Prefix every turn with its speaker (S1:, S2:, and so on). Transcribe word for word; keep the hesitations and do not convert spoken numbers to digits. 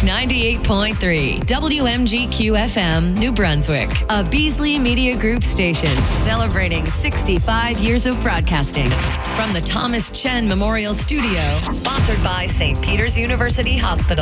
S1: ninety-eight point three W M G Q F M, New Brunswick, a Beasley Media Group station celebrating sixty-five years of broadcasting from the Thomas Chen Memorial Studio, sponsored by Saint Peter's University Hospital.